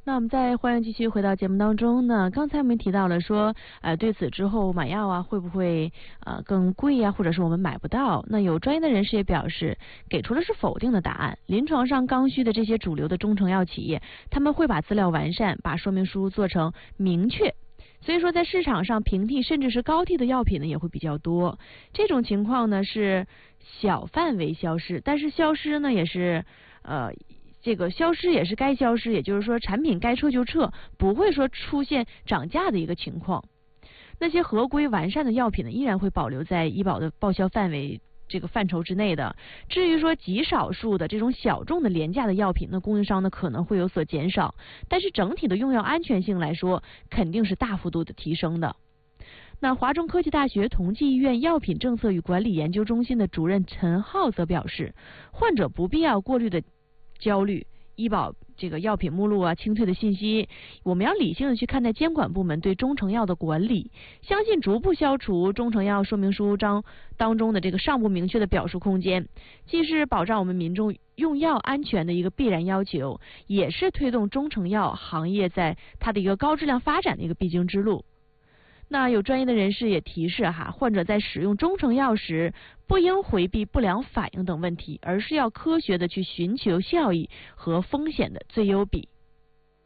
那我们再欢迎继续回到节目当中呢。刚才我们提到了说，对此之后买药啊会不会更贵呀，或者是我们买不到？那有专业的人士也表示，给出的是否定的答案。临床上刚需的这些主流的中成药企业，他们会把资料完善，把说明书做成明确。所以说，在市场上平替甚至是高替的药品呢也会比较多。这种情况呢是小范围消失，但是消失呢也是这个消失也是该消失，也就是说产品该撤就撤，不会说出现涨价的一个情况。那些合规完善的药品呢，依然会保留在医保的报销范围这个范畴之内的。至于说极少数的这种小众的廉价的药品，那供应商呢可能会有所减少，但是整体的用药安全性来说，肯定是大幅度的提升的。那华中科技大学同济医院药品政策与管理研究中心的主任陈浩则表示，患者不必要过虑的焦虑医保这个药品目录啊清退的信息，我们要理性的去看待监管部门对中成药的管理，相信逐步消除中成药说明书当中的这个尚不明确的表述空间，既是保障我们民众用药安全的一个必然要求，也是推动中成药行业在它的一个高质量发展的一个必经之路。那有专业的人士也提示患者在使用中成药时，不应回避不良反应等问题，而是要科学的去寻求效益和风险的最优比。